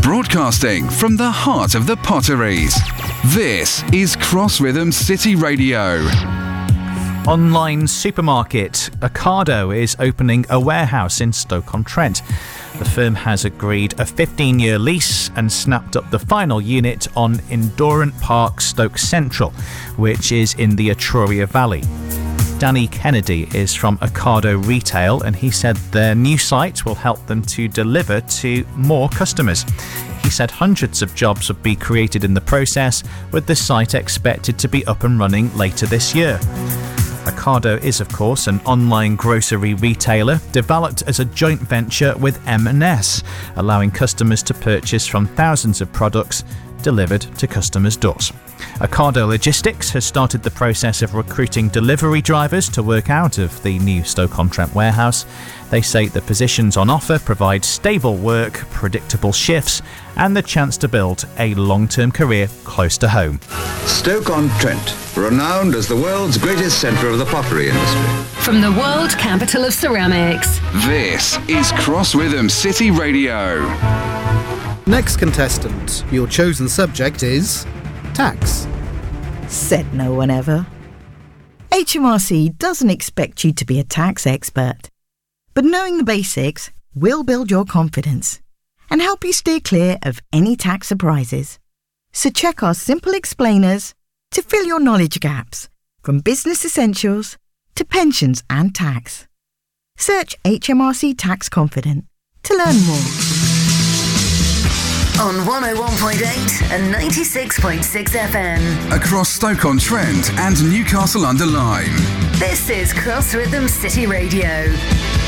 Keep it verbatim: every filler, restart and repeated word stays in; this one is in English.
Broadcasting from the heart of the Potteries. This is Cross Rhythm City Radio. Online supermarket Ocado is opening a warehouse in Stoke-on-Trent. The firm has agreed a fifteen-year lease and snapped up the final unit on Endurant Park, Stoke Central, which is in the Etruria Valley. Danny Kennedy is from Ocado Retail, and he said their new site will help them to deliver to more customers. He said hundreds of jobs would be created in the process, with the site expected to be up and running later this year. Ocado is, of course, an online grocery retailer developed as a joint venture with M and S, allowing customers to purchase from thousands of products delivered to customers' doors. Ocado Logistics has started the process of recruiting delivery drivers to work out of the new Stoke-on-Trent warehouse. They say the positions on offer provide stable work, predictable shifts, and the chance to build a long-term career close to home. Stoke-on-Trent, renowned as the world's greatest centre of the pottery industry. From the world capital of ceramics. This is Cross Rhythm City Radio. Next contestant, your chosen subject is tax. Said no one ever. H M R C doesn't expect you to be a tax expert, but knowing the basics will build your confidence and help you steer clear of any tax surprises. So check our simple explainers to fill your knowledge gaps, from business essentials to pensions and tax. Search H M R C Tax Confident to learn more. On one oh one point eight and ninety-six point six F M. Across Stoke-on-Trent and Newcastle under Lyme. This is Cross Rhythm City Radio.